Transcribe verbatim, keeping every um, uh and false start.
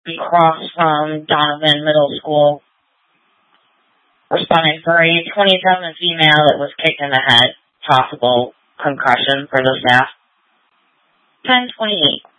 across from Donovan Middle School. Responding for a twenty-seven female that was kicked in the head. Possible concussion for the staff. ten twenty-eight.